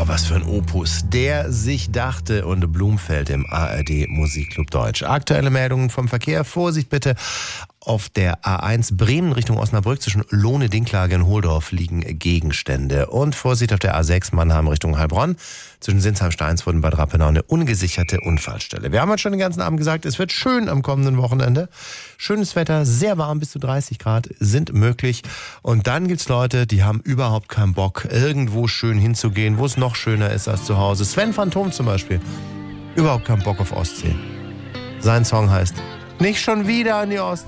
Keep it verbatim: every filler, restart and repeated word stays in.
was für ein Opus, der sich dachte, und Blumfeld im A R D Musikclub Deutsch. Aktuelle Meldungen vom Verkehr. Vorsicht bitte. Auf der A eins Bremen Richtung Osnabrück zwischen Lohne, Dinklage und Hohldorf liegen Gegenstände. Und Vorsicht auf der A sechs Mannheim Richtung Heilbronn. Zwischen Sinsheim, Steinsfurt und Bad Rappenau eine ungesicherte Unfallstelle. Wir haben heute schon den ganzen Abend gesagt, es wird schön am kommenden Wochenende. Schönes Wetter, sehr warm, bis zu dreißig Grad sind möglich. Und dann gibt's Leute, die haben überhaupt keinen Bock, irgendwo schön hinzugehen, wo es noch schöner ist als zu Hause. Sven Phantom zum Beispiel. Überhaupt keinen Bock auf Ostsee. Sein Song heißt Nicht schon wieder an die Ostsee.